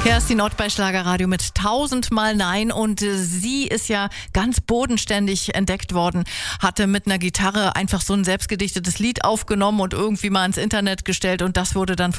Hier ist die Nord bei Schlagerradio mit 1000-mal Nein und sie ist ja ganz bodenständig entdeckt worden, hatte mit einer Gitarre einfach so ein selbstgedichtetes Lied aufgenommen und irgendwie mal ins Internet gestellt und das wurde dann